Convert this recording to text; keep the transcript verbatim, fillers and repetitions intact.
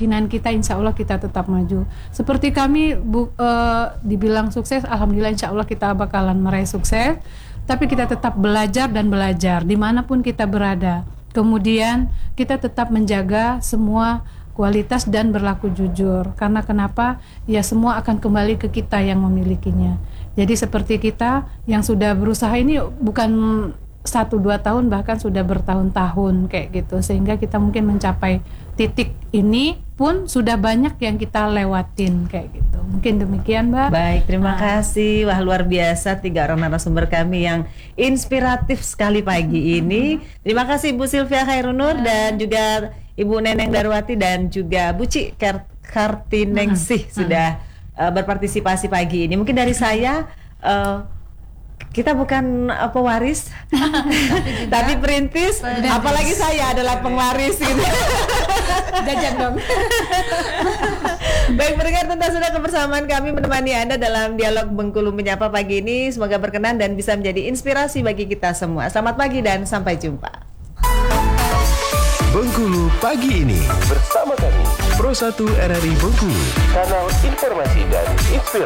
keyakinan kita, insya Allah kita tetap maju. Seperti kami bu, uh, dibilang sukses, alhamdulillah insya Allah kita bakalan meraih sukses. Tapi kita tetap belajar dan belajar dimanapun kita berada. Kemudian kita tetap menjaga semua kualitas dan berlaku jujur. Karena kenapa? Ya semua akan kembali ke kita yang memilikinya. Jadi seperti kita yang sudah berusaha ini bukan satu dua tahun, bahkan sudah bertahun-tahun kayak gitu, sehingga kita mungkin mencapai titik ini pun sudah banyak yang kita lewatin kayak gitu. Mungkin demikian, Mbak. Baik, terima Nah. kasih. Wah, luar biasa tiga orang narasumber kami yang inspiratif sekali pagi ini. Terima kasih Ibu Sylvia Khairunur dan juga Ibu Neneng Darwati dan juga Bu Ci Kartiningsih sudah uh, berpartisipasi pagi ini. Mungkin dari saya uh, kita bukan uh, pewaris, tapi perintis. Apalagi saya adalah pengwaris gitu. Jajan dong. Baik, pendengar, tuntas sudah kebersamaan kami menemani Anda dalam dialog Bengkulu Menyapa pagi ini. Semoga berkenan dan bisa menjadi inspirasi bagi kita semua. Selamat pagi dan sampai jumpa. Bengkulu pagi ini bersama kami Pro satu R R I Bengkulu, kanal informasi dan inspirasi.